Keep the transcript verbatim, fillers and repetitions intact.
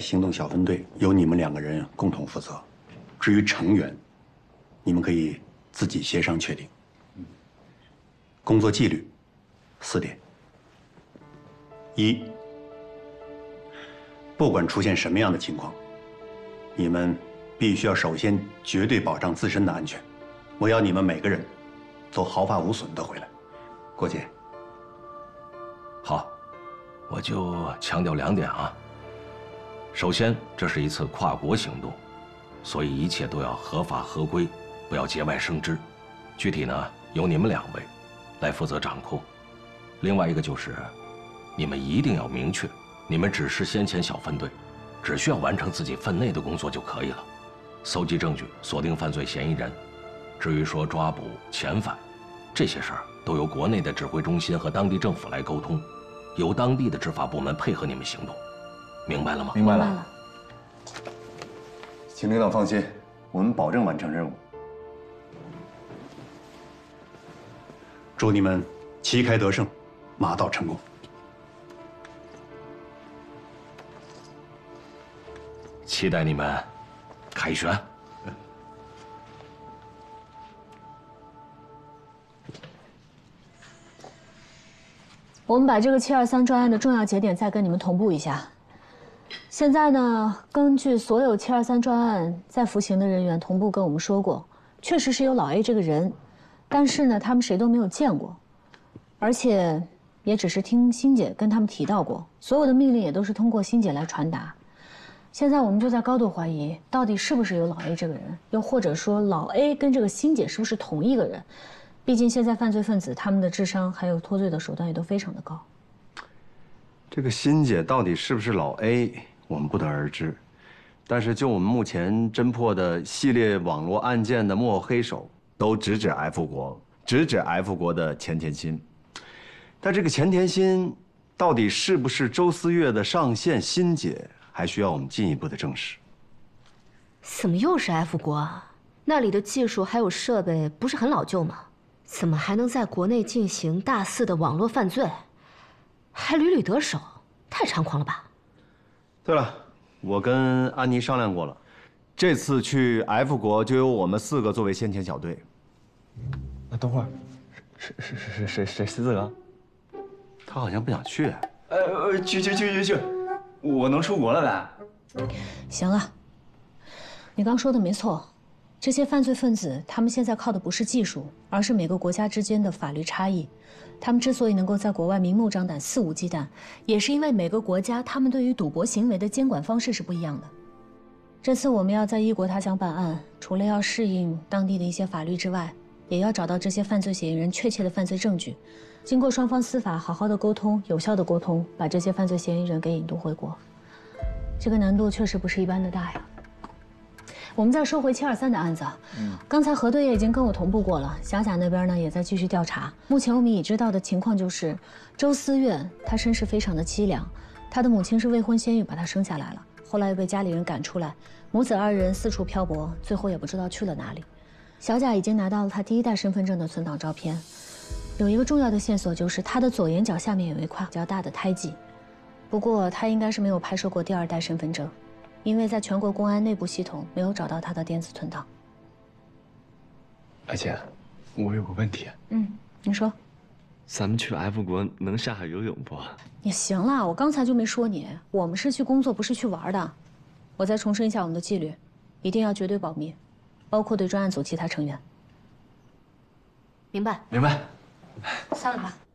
行动小分队由你们两个人共同负责，至于成员，你们可以自己协商确定。工作纪律四点：一，不管出现什么样的情况，你们必须要首先绝对保障自身的安全。我要你们每个人都毫发无损的回来。郭姐。 好，我就强调两点啊。首先，这是一次跨国行动，所以一切都要合法合规，不要节外生枝。具体呢，由你们两位来负责掌控。另外一个就是，你们一定要明确，你们只是先遣小分队，只需要完成自己分内的工作就可以了，搜集证据，锁定犯罪嫌疑人。至于说抓捕、遣返，这些事儿都由国内的指挥中心和当地政府来沟通，由当地的执法部门配合你们行动，明白了吗？ 明白了。请领导放心，我们保证完成任务。 祝你们旗开得胜，马到成功。 期待你们凯旋。 我们把这个七二三专案的重要节点再跟你们同步一下。现在呢，根据所有七二三专案在服刑的人员同步跟我们说过，确实是有老 A 这个人，但是呢，他们谁都没有见过，而且也只是听欣姐跟他们提到过，所有的命令也都是通过欣姐来传达。现在我们就在高度怀疑，到底是不是有老 A 这个人，又或者说老 A 跟这个欣姐是不是同一个人？毕竟现在犯罪分子他们的智商还有脱罪的手段也都非常的高。 这个欣姐到底是不是老 A， 我们不得而知。但是就我们目前侦破的系列网络案件的幕后黑手，都直指 F 国，直指 F 国的钱田新。但这个钱田新到底是不是周思月的上线欣姐，还需要我们进一步的证实。 怎么又是 F 国啊？那里的技术还有设备不是很老旧吗？怎么还能在国内进行大肆的网络犯罪，还屡屡得手，太猖狂了吧？ 对了，我跟安妮商量过了，这次去 F 国就由我们四个作为先遣小队。 那等会儿，是是是是谁谁四个？ 他好像不想去。 呃呃，去去去去去，我能出国了呗？ 行了，你刚说的没错。这些犯罪分子，他们现在靠的不是技术，而是每个国家之间的法律差异。他们之所以能够在国外明目张胆、肆无忌惮，也是因为每个国家他们对于赌博行为的监管方式是不一样的。这次我们要在异国他乡办案，除了要适应当地的一些法律之外，也要找到这些犯罪嫌疑人确切的犯罪证据，经过双方司法好好的沟通、有效的沟通，把这些犯罪嫌疑人给引渡回国。这个难度确实不是一般的大呀。我们再说回七二三的案子，嗯，刚才核对也已经跟我同步过了，小贾那边呢也在继续调查。目前我们已知道的情况就是，周思月她身世非常的凄凉，她的母亲是未婚先孕把她生下来了，后来又被家里人赶出来，母子二人四处漂泊，最后也不知道去了哪里。小贾已经拿到了她第一代身份证的存档照片，有一个重要的线索就是她的左眼角下面有一块比较大的胎记，不过她应该是没有拍摄过第二代身份证。因为在全国公安内部系统没有找到他的电子存档。 而且，我有个问题。 嗯，你说。 咱们去 F 国能下海游泳不？ 也行啦，我刚才就没说你，我们是去工作，不是去玩的。我再重申一下我们的纪律，一定要绝对保密，包括对专案组其他成员。 明白。 明白。 散了吧。